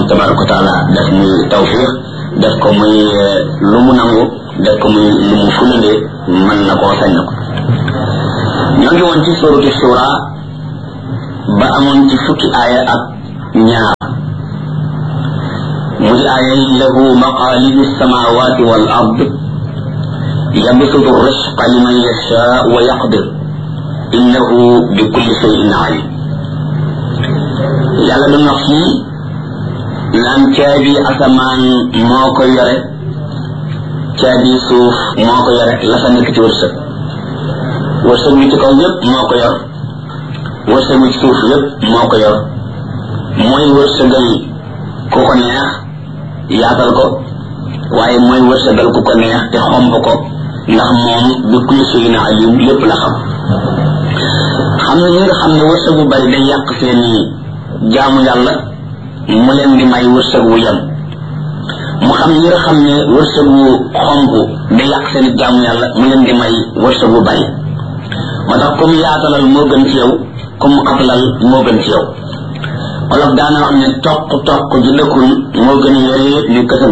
tabaraka wa taala def muy tawfiq def ko muy lu mu nangu def ko muy lu mu fulande mën na koo sañ na ko ñoo ngi woon ci suratu shura ba amoon ci fukki aaya ak ñaar muy aaya lahu maqalidu samawati wal ard yabsutu risqa liman yasha wa yaqdir innahu bi kulli shay'in alim yàlla doon wax fii naan caabi asamaan moo ko yore caabi suuf moo ko yore la fa nekk ci wërsëg wërsëg mi ci kaw yépp moo ko yor wërsëg mi ci suuf yépp moo ko yor mooy wërsëgal ku ko neex yaatal ko waaye mooy wërsëgal ku ko neex te xomb ko ndax moom bi kulli shay'in alim lépp la xam xam na ñi nga xam ne wërsëg bu bari day yàq seeni jaamu yàlla mu leen di may wërsëg wu yem mu xam ñi nga xam ne wërsëg wu xomb day yàq seeni jaamu yàlla mu leen di may wërsëg wu bari moo tax comme yaatalal moo gën ci yow comme xatlal moo gën ci yow olof daana wax ne toq ji dëkkul moo gën yore ñu kësam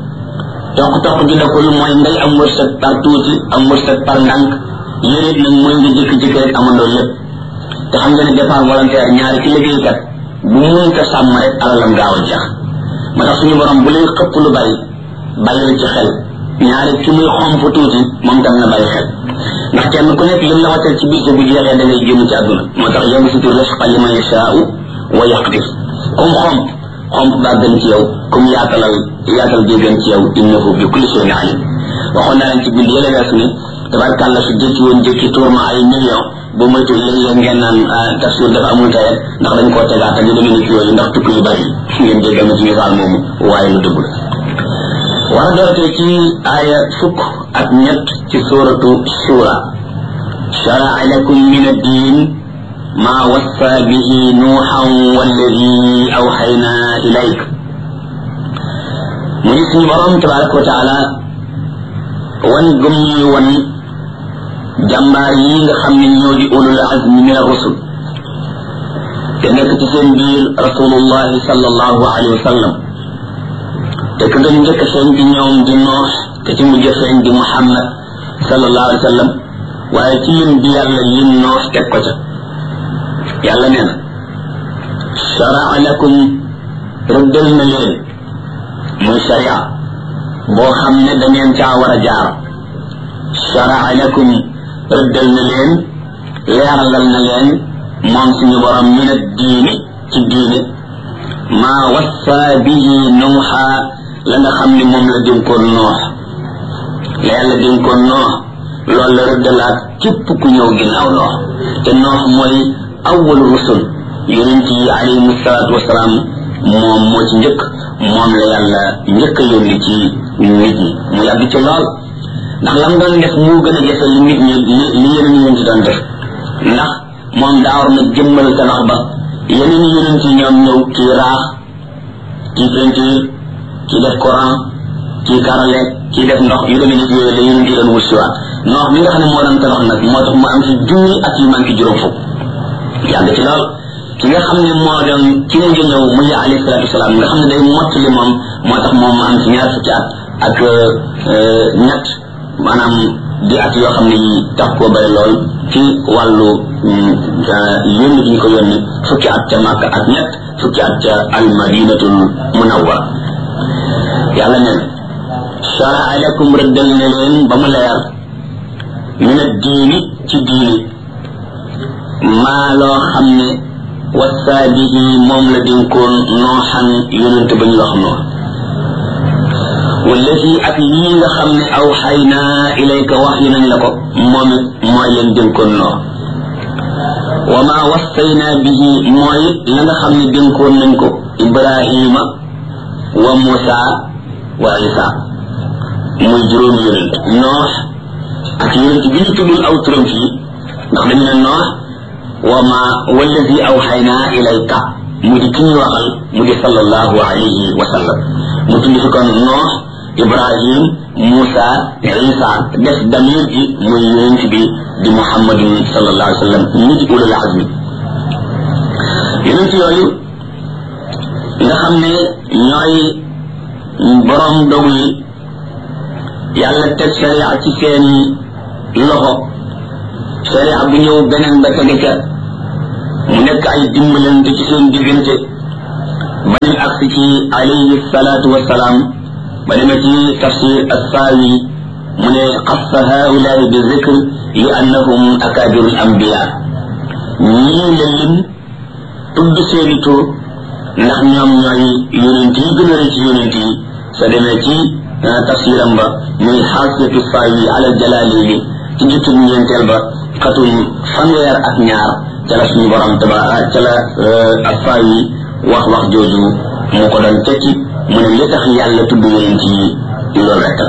toq ji dëkkul mooy ngay am wërsëg par tuuti am wërsëg par ndànk yéreet nag mooy nga jékki-jékki rek amandoo lépp te xam nga ne départ volontaire ñaari ci liggéeykat bu mun ko sàmm rek alalam gaaw a jeex moo tax suñu borom bu lay xëpp lu bari bàyyil ci xel ñaari ki muy xomp tuuti moom tam na bàyyi xel ndax kenn ku nekk lim la wàccal ci bis bu jeexee da ngay génn ci àdduna moo tax yabsutu risqa liman yashaa'u wa yaqdir comme xomp baa gën ci yow comme yaatal bi gën ci yow innahu bi kulli shay'in alim waxoon naa leen ci bind yële weesu ni tabarkàlla su jëkki tuur ma ay million bu moytu léeg-léeg ngeen naan tafsir dafa amul tayet ndax dañ koo tegaat ak yu demee ni yooyu ndax tukki yu bari ngeen jéggal ma ci misaal moomu waaye lu dëgg la war a doortee ci aaya fukk ak ñett ci suratu shura shara'a lakum min ad-din ma wassa bihi nuuhan walladi awxayna ilayk mu ni suñu borom tabaraka wa taala wan gëm ñuy wan jàmbaar yi nga xam ne ñoo di ulul azmi min ar-rusul te nekk ci seen biir rasulullahi sallallahu alayhi wa sallam te ka nga njëkk feeñ ci ñoom di Nuux te ci mujj feeñ di Muhammad sallallahu alayhi wa sallam waaye ci lim bi yàlla lim Nuux teg ko ca yàlla nee na shara'a lakum rëddal na leen muy sharia boo xam ne da ngeen caa war a jaar shara'a lakum rëddal na leen leeralal na leen moom suñu borom min ad-diini ci diine maa wassa bihi Nuuha la nga xam ne moom la dénkoon Nuux la yàlla dénkoon Nuux loolu la rëddalaat képp ku ñëw ginnaaw Nuux te Nuux mooy awwal rusul yonent yi alayhimu salaatu wasalaam moom moo ci njëkk moom la yàlla njëkk a yónni ci nit ñi mu yàgg ci lool ndax lam doon def moo gën a jafe li nit ñi li yeneen yonent doon def ndax moom daa war na jëmmal tabax ba yeneen yonent yi ñoom ñëw kii raax kii peinture kii def courant kii karale kii def ndox yu demee nit yooyu la yonent yi doon wut si waat ndox mi nga xam ne moo doon tabax nag moo tax mu am ci junni ak yu manqué juróom fukk yàgg ci lool ki nga xam ne moo doon ci mu ngi ñëw muy alayhi salaatu wasalaam nga xam ne day mottali moom moo tax moom mu am ci ñaar fukki at ak ñett maanaam di at yoo xam ne yi tax koo bari lool ci wàllu yónni gi ñu ko yónni fukki at ca Makka ak ñett fukki at ca al-Madinatul Munawwara yàlla neen shara'a lakum rëddal na leen ba mu leer min ad-diini ci diini maa loo xam ne wassa bihi moom la dénkoon Nuuhan yonent ba ñu wax noonu wallati ak lii nga xam ne awxaynaa ilayka wax yi nañ la ko moom it mooy leen dénkoon noo wa maa wassaynaa bihi mooy it la nga xam ne dénkoon nañ ko Ibrahima wa Musa wa Isa muy juróomi yonent Noox ak yonent bi ñu tuddul aw turam fii ndax dañu ne Noox wa maa wallati awxaynaa ilayka mu di ki ñu waxal mu di sallallahu alayhi wa sallam mu tudd fi kon Noox Ibrahim Musa Isa def damir ji muy yonent bi di Muhammadun sallallahu alayhi wa sallam ñi di ulul azmi yonent yooyu nga xam ne ñooy borom dogu yi yàlla teg sharia ci seeni loxo sharia bu ñëw beneen ba tege ca mu nekk ay dimbalante ci seen diggante ba ñu agsi ci alayhi salaatu wassalaam ba demee ci tafsir as-Saawi mu ne xassa haulaai bi zikr li annahum akabirul anbiya ñii la lim tudd seeni tur ndax ñoom ñooy yonent yi gën a rëy ci yonent yi soo demee ci tafsiram ba muy xaasiyatu Saawi ala Jalaalini ci jukkib ñeenteel ba xatum fanweer ak ñaar ca la suñu borom ca la as-Saawi wax jooju mu ko doon tekki mu ne li tax yàlla tudd yonent yi loolu rek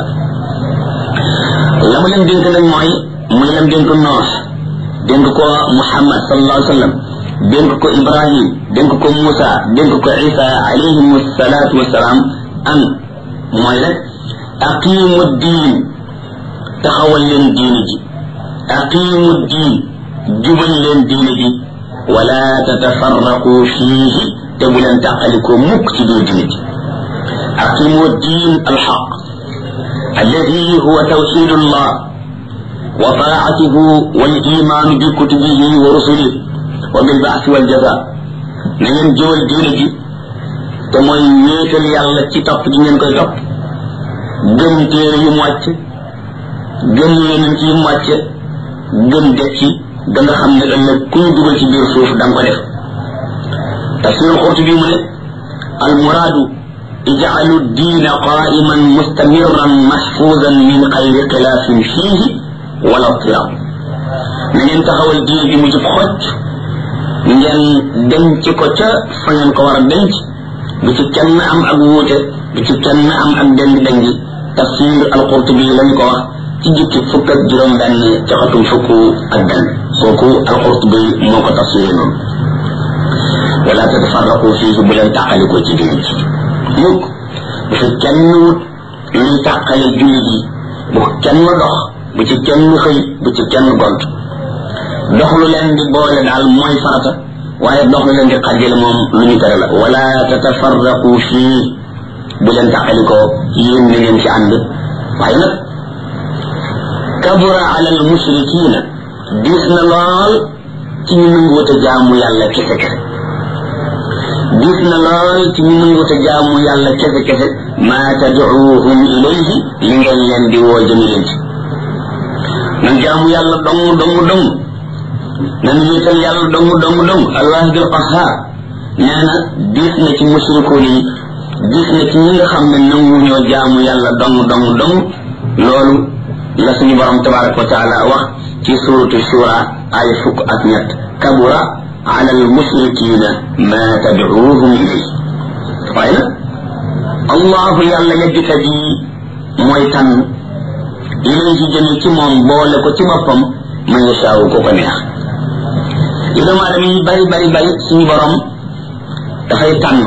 la mu leen dénk nag mooy muy leen dénk Noox dénk ko Muhammad sallallahu alayhi wa sallam dénk ko Ibrahim dénk ko Musa dénk ko Isa alayhim salaatu wassalaam an mooy rek aqimu diin taxawal leen diine ji aqimu diin jubal leen diine ji wala tatafarraqu fiihi te bu leen tàqalikoo mukk ci biir diine ji aqimu diin alxaq alladi huwa tawxidu llah wa taatuhu wal imaanu bi kutubihi wa rusulihi wa bil baasi wal jaza na ngeen jubal diine ji te mooy wéetal yàlla ci topp gi ngeen koy topp gëm téere yu mu wàcc gëm yonent yi mu wàcc gëm dekki da nga xam ne ëllëg ku ñu dugal ci biir suuf da nga ko def tafsir Qurtubi mu ne al muraadu ij'alu diina qaa'iman mustamirran mahfuuzan min xayri xilaafin fiihi wala tirab na ngeen taxawal diine bi mu jub xocc ngeen denc ko ca fa ngeen ko war a denc bu ci kenn am ak wuute bu ci kenn am ak deng-dengi tafsir al Qurtubi lañ ko wax ci jukki fukk ak juróom benn ca xatum fukk ak benn kooku al Qurtubi moo ko tafsiré noonu wala tatafarraqu fiihi bu leen tàqalikoo ci diine ci mukk bu fi kenn wut luy tàqale jullit yi bu kenn dox bu ci kenn xëy bu ci kenn gont dox lu leen di boole daal mooy farata waaye dox lu leen di xajjale moom lu ñu tere la wala tatafarraqu fii bu leen tàqalikoo yéen na ngeen ci ànd waaye nag kabura ala al mushrikina diis na lool ci ñu nanguwut a jaamu yàlla kese kese diis na lool ci ñu nanguwut a jaamu yàlla kese kese maa tad'uuhum ilayhi li ngeen leen di woo jëmi leen ci nan jaamu yàlla dong nan wéetal yàlla dong alwaahidul qahhaar nee na diis na ci mushrikoon yi diis na ci ñi nga xam ne nangu ñoo jaamu yàlla dong loolu la suñu borom tabaraka wa taala wax ci suratu shura ay fukk ak ñett kabura ala al mushrikina ma tad'uuhum ilayhi waaye nag allahu yàlla yajtabi mooy tànn ilayhi jëme ci moom boole ko ci boppam man yashaawu ko ko neex li doomu aadama yi bari suñu borom dafay tànn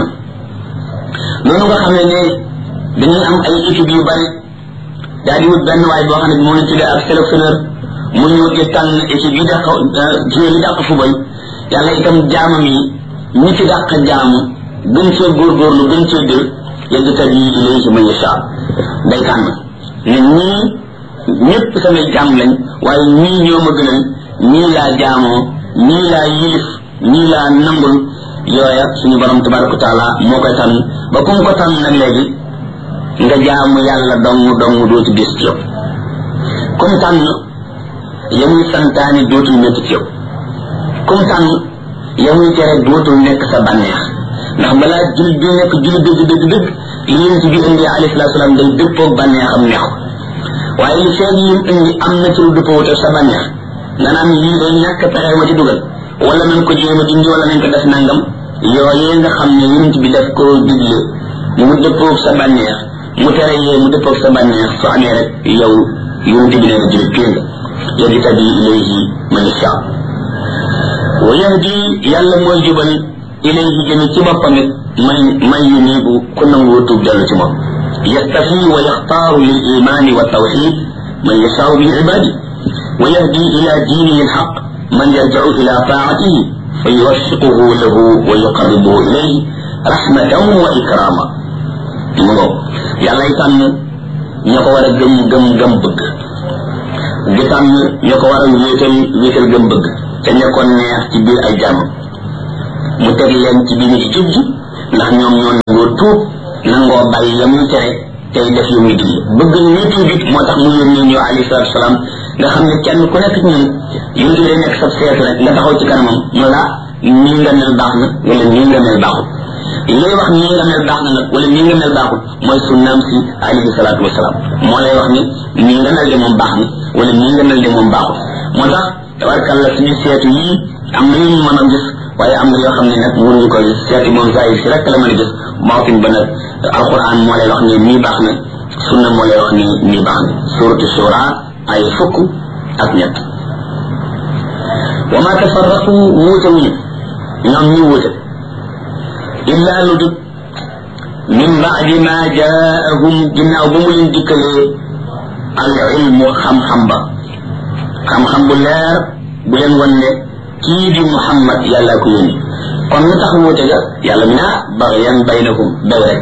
noonu nga xam ne dañuy am ay équipe yu bari daal di wut benn waay boo xam ne moo ñu tuddee ak sélectionneur mu ñëw di tànn équipe yi dàq joueur yi dàq fubal yàlla itam jaamam yi ñi ci dàq jaamu gën cee góorgóorlu gën cee dël yajtabi ilayhi man yashaa day tànn ne ñii ñëpp samay jaam lañ waaye ñii ñoo ma gënal ñii laa jaamoo ñii laa yilif ñii laa nangul yooya suñu borom tabaraka taala moo koy tànn ba ku mu ko tànn nag léegi nga jaamu yàlla dong dootu gis ci yow comme tànn yamuy santaane dootul métti ci yow comme tànn yamuy tere dootul nekk sa bànneex ndax balaa jullit bi nekk jullit dëgg li yonent bi indi alayhi salaatu salaam day dëppoog bànneexam neex waaye li feeg yi indi am na ci lu dëppoo te sa bànneex nga naan lii day ñàkk pexe ma ci dugal wala nañ ko jéem a dindi wala nañ ko def nangam yooyu nga xam ne yonent bi daf ko digle mu dëppoog sa bànneex mu tere yee mu dëppoog sa bànneex soo amee rek yow yonent bi nee na jullit pire nga yajtabi ilayhi man yashaa wa yahdi yàlla mooy jubal ilayhi jëme ci boppam it man yunibu ku nangu tuub dellu ci moom yastafi wa yaxtaaru lil imaani wa tawxid man yashaau min ibadi wa yahdi ila diinihi alxaq man yarjacu ila taatihi fa yuwaffiquhu lahu wa yuqarribuhu ilayhi rahmatan wa ikrama mu ngo yàlla yi tànn ña ko war a gëm bëgg di tànn ña ko war a wéetal gëm bëgg te nekkoon neex ci biir ay jàmm mu teg leen ci diine ci jub ji ndax ñoom ñoo nangoo tuub nangoo bàyyi yam ñu tere tey def yu muy digle bëgg ñu tuub it moo tax mu yónni ñu alayhi salaatu wasalaam nga xam ne kenn ku nekk ci ñun yonent bi day nekk sab seet rek nga taxaw ci kanamam mu la nii nga mel baax na wala nii nga mel baaxul lay wax nii nga mel baax na nag wala nii nga mel baaxul mooy sunnaam si alayhi salaatu wasalaam moo lay wax ni nii nga mel de moom baax na wala nii nga mel de moom baaxul moo tax tabarkalla suñu seetu yii am na ñu mën a gis waaye am na yoo xam ne nag mënuñu ko gis seeti moom zahir si rek la mën a gis baatin ba nag alquran moo lay wax ni nii baax na sunna moo lay wax ni nii baax na suratu shura ay fukk ak ñett wa ma tafarraqu wuute wuñu ñoom ñu wuute illa lu dut min baadi ma jaahum ginnaaw ba mu leen dikkalee al ilmu xam-xam ba xam-xam bu leer bu leen wan ne kii di Muhammad yàlla ko yónni kon lu tax wuute ga yàlla mi naa bagyan baynahum daw rek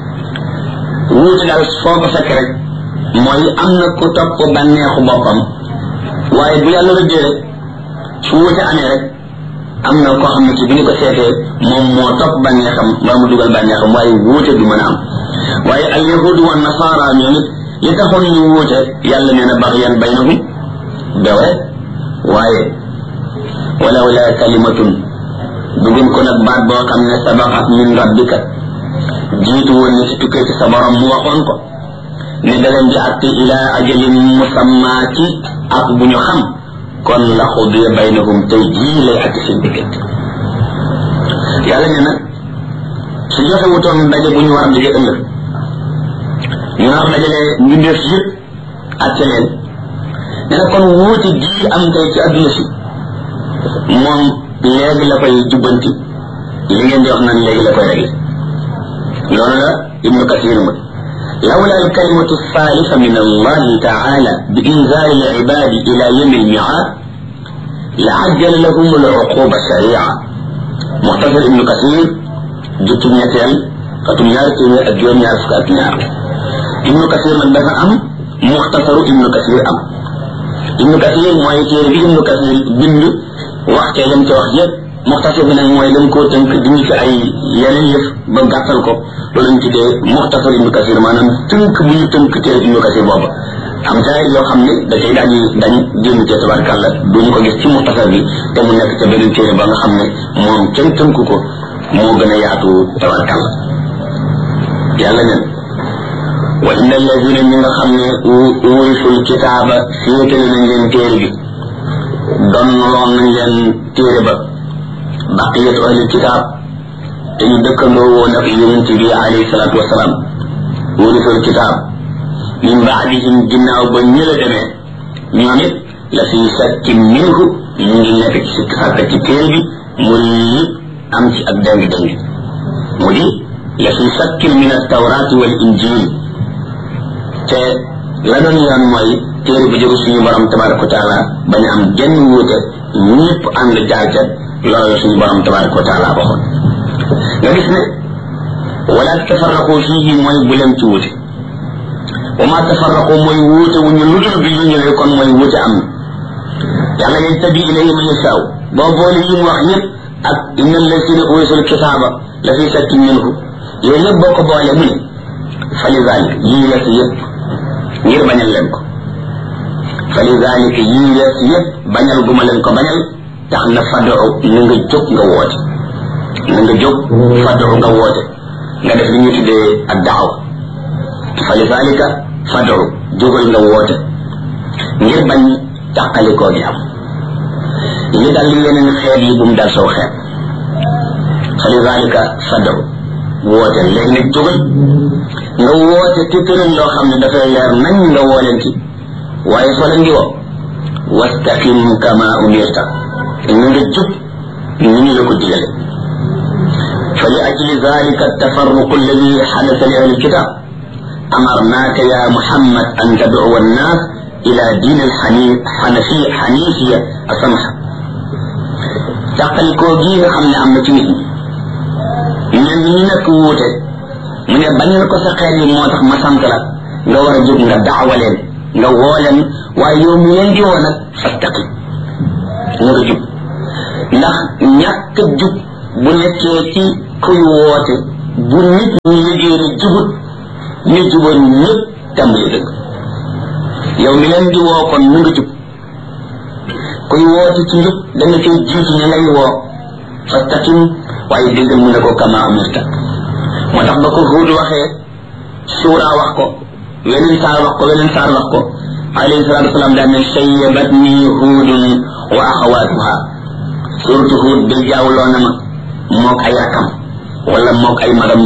wuute daal foo ko fekk rek mooy am na ku topp bànneexu boppam waaye bu yàlla rëddee rek su wuute amee rek am na koo xam ne ci bi ñu ko seetee moom moo topp bànneexam mbaa mu dugal bànneexam waaye wuute du mën a am waaye al yahudu wa nasara ñoom it li taxoon ñu wuute yàlla nee na bagyan baynahum daw rek waaye walaw la kalimatun dugum ko nag baat boo xam ne sabaqat min rabbika jiitu woon ni ci tukkee ci sa borom mu waxoon ko ne da leen di àtte ila ajalin musammaati ak bu ñu xam kon la xudiya baynahum tey jii lay àtte seen diggante yàlla ne nag su joxe wutoon daje bu ñu war a daje ëllëg ñu war a dajale mbindeef yëpp àtte leen ne na kon wuute gii am tey ci adduna si moom léegi la koy jubbanti li ngeen di wax naan léegi la koy réglé loolu la ibnu kasir mu لولا الكلمة الثالثة من الله تعالى بإنزال العباد إلى يوم الميعاد لعجل لهم العقوبة سريعة مختصر ابن كثير جبت نيتين فتنيار الدنيا فكاتنيار ابن كثير من دفع مختصر ابن كثير ابن كثير ما يتير ابن كثير بند وقت يوم توخيت مختصر من الموي دم كو تنك دني في اي yeneen yëf ba gàttal ko loolu ñu tuddee muxtasar ibnu kasir maanaam tënk bu ñu tënk téere ibnu kasir boobu am saa yoo xam ne da cay daal di dañ génn ci tabarkàlla duñu ko gis ci muxtasar bi te mu nekk ca beneen téere ba nga xam ne moom kenn tënk ko moo gën a yaatu tabarkàlla yàlla neen wa inna alladina ñi nga xam ne urisul kitaaba féetale nañ leen téere bi donnoloon nañ leen téere ba baqiyatu ahli kitaab te ñu dëkkandoo woon ak yonent bi alayhi salaatu wasalaam warisul kitaab min baadihim ginnaaw ba ñi la demee ñoom it la fi shakkin minhu ñu ngi nekk ci sikk sàkk ci téere bi mu am ci ak deng-deng mu di la fi shakkin min at-tawraati wal injil te la doon yoon mooy téere bu jóge suñu borom tabaraka wa taala bañ am genn wuute ñëpp ànd jaar ca loolu suñu borom tabaraka wa taala waxoon nga gis ne wala tafarraqu fihi mooy bu leen ci wuute wa ma tafarraqu mooy wuute wu ñu lu dul bi ñu ñëwee kon mooy wuute am yàlla ngeen tabi ilayhi man yasaaw boo boole yi mu wax yëpp ak inna alladina urisul kitaaba la fi shakkin minhu yooyu yëpp boo ko boole mu ne fa li zalik yii wees yëpp ngir bañal leen ko fa li zalik yii wees yëpp bañal guma leen ko bañal tax na fadu na nga jóg nga woote na nga jóg fadu nga woote nga def li ñu tuddee ak daaw fa li zalika fadu jógal nga woote ngir bañ tàqalikoo gi am li dal li yeneen xeet yi bu mu dal saw xeet fa li zalika fadu woote léegi nag jógal nga woote te tëral loo xam ne dafay leer nañ nga woo leen ci waaye soo leen di woo wastaqim kama umirta na nga jub ni ñu la ko digale fa li ajli zalika التفرق الذي حدث لأهل الكتاب أمرناك يا محمد أن تدعو الناس إلى دين الحنيفية السمحة تقل كوجي خمنا أم تمثل من نك ووته mu ne bañal ko sa xeet yi moo tax ma sant la nga war a jóg nga daawa leen nga woo leen waaye yow mi leen di woo nag fastaqim nga jub ndax ñàkk jub bu nekkee ci kuy woote bu nit ñi liggéey ni jubut ñu juboon ñëpp tàmbali dëgg yow mi leen di woo kon mu nga jub kuy woote ci njub da nga cay jiitu ña ngay woo fastaqim waaye dégg mu ne ko kama amirta moo tax ba ko Huud waxee suura wax ko weneen saar wax ko weneen saar wax ko alayhi salatu wasalaam daan ne sayyabatni Huudun wa axawaatuha suratu Huud bi jaawloo na ma mook ay rakkam wala mook ay magam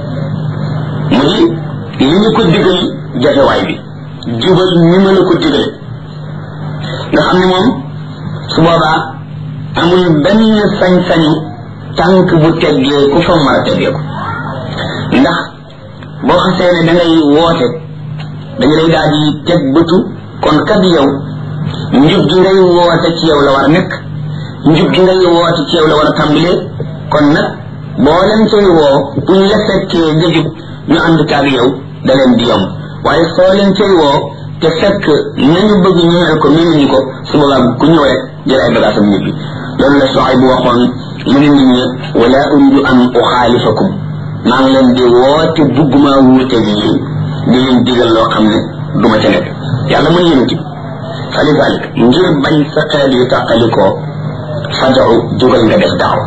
mu di li ñu ko digal jafewaay bi jubal ni ma la ko digale nga xam ne moom su boobaa amul benn sañ-sañu tànk bu teggee ku fa mar a teggee ko ndax boo xasee ne da ngay woote dañu lay daal di teg bëtu kon kat yow njub gi ngay woote ci yow la war a nekk njub gi ngay woote ci yow la war a tàmbalee kon nag boo leen cay woo buñ la fekkee nga jub ñu ànd kaag yow da leen di yomb waaye soo leen cay woo te fekk nañu bëgg ñu mel ko mënuñu ko su boobaa ku ñëw rek jël ay bagaasam ñibbi loolu la Suhayb bu waxoon mu ne nit ñi wala uridu an uxaalifakum maa ngi leen di woote bugguma wuute bi yéen di leen digal loo xam ne du ma ca nekk yàlla mën yéen ci fali zalik ngir bañ sa xeet yu tàqalikoo fad'u jugal nga def daaw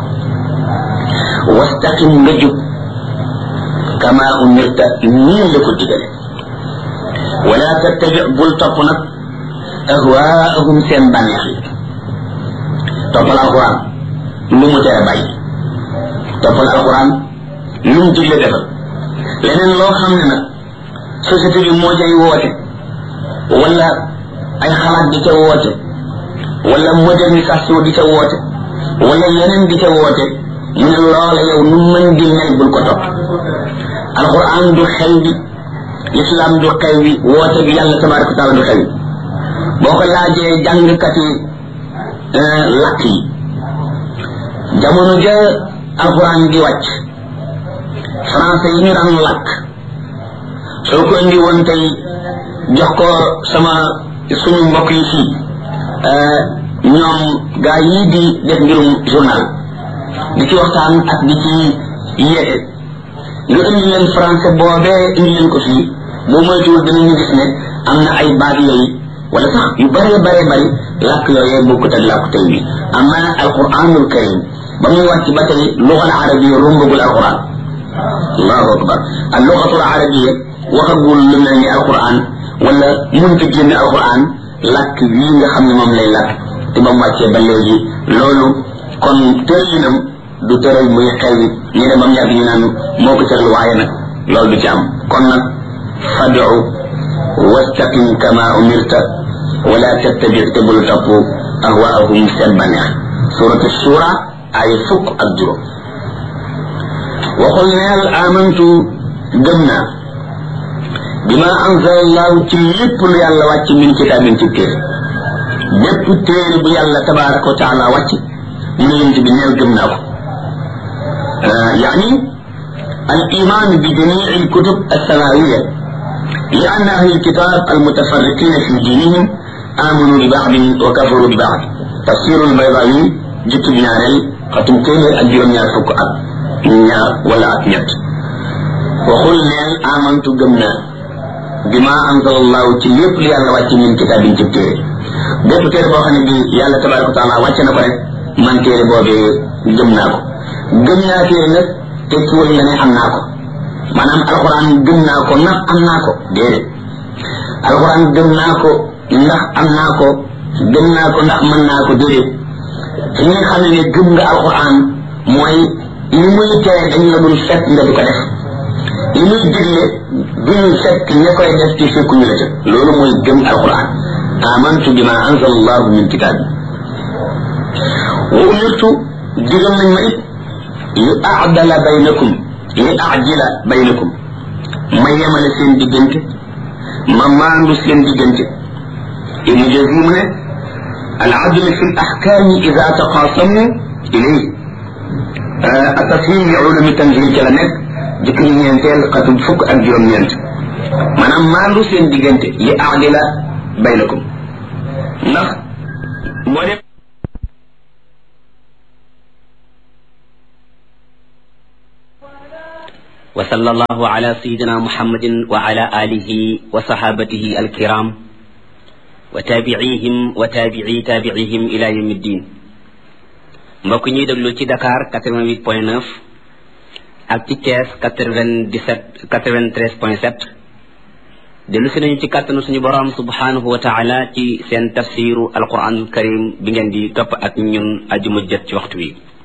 wastaqim nga jub kama umirta nii la ko digale wala tattabi bul topp nag ahwaahum seen bànneex yi toppal alquran lu mu tere bàyyi toppal alquran lu mu digle defal leneen loo xam ne nag société bi moo cay woote wala ay xalaat di ca woote wala modernisation di ca woote wala yeneen di ca woote mu ne loola yow nu mën di mel bul ko topp alquran du xew bi l'islam du xew bi woote bi yàlla tabaraka taala du xew boo ko laajee jàngkat yi lakk yi jamono ja alquran di wàcc français yi ñu daan lakk soo ko indi woon tey jox ko suñu mbokk yi fii ñoom gaa yii di def mbirum journal di ci waxtaan ak di ci yeete nga indi leen français boobee indi leen ko fii boo moytuwul dinañu gis ne am na ay baat yooyu wala sax yu bare bare bari làkk yooyee bokkut ak làkku tey bi amma alquranul karim ba muy wàcc ba tey lugal arabiya rumbagul alquran allahu akbar al lugatul arabiya waxagul lu mel ni alquran wala mënta génne alquran làkk wii nga xam ne moom lay làkk te ba mu wàccee ba léegi loolu kon tëralinam du tëral muy xew yi ñu ne ba mu yàgg ñu naan moo ko tëral waaye nag loolu du ci am kon nag fad'u wastaqim kama umirta wala tattabi te bul topp ahwaahum seen baneex suratu shura ay fukk ak juróom waxul neel amantu gëm naa bima anzala allahu ci lépp lu yàlla wàcc min kitaabin ci téere bépp téere bu yàlla tabaraka wa taala wàcc mu ne yonent bi neel gëm naa ko يعني الإيمان بجميع الكتب السماوية لأن أهل الكتاب المتفرقين في دينهم آمنوا ببعض وكفروا ببعض تفسير البيضاوي جت بناري ختمتين الجرم يرفق ولا أتنيت وقل نال آمنت قمنا بما أنزل الله تليب لي على وجه من كتاب تبتير بيت تير بوخاني بي يالا تبارك وتعالى وجهنا ko rek man téere boobee gëm naa ko gëm naa téere nag tekkiwul la ne am naa ko maanaam alquran gëm naa ko ndax am naa ko déedéet alquran gëm naa ko ndax am naa ko gëm naa ko ndax mën naa ko déedéet fi nga xam ne gëm nga alquran mooy li muy tere dañ la dul fekk nga di ko def li muy digle duñu fekk ña koy def ci fekkuñu la ca loolu mooy gëm alquran amantu bima anzala allahu min kitab wa umirtu digal nañ ma it li a'dala baynakum li a'jila baynakum ma yemale seen diggante ma maandu seen diggante ibnu jazim ne al adl fi al ahkam idha taqasamu ilayhi التفهيم لعلوم التنزيل كلا نك jukki ñeenteel xatum fukk ak juróom-ñeent maanaam maandu seen diggante li aadila baynakum ndax moo def wa sallallahu ala sayidina muhammadin wa ala alihi wa sahabatihi alkiram wa tabiihim wa tabiihim ila yawmi ddin mbokk ñuy déglu ci Dakar 88.9 ak ci Thiès 93.7 dellu si nañu ci kàttanu suñu borom subhanahu wa taala ci seen tafsiru alquran karim bi ngeen di topp ak ñun ajuma jot ci waxtu wi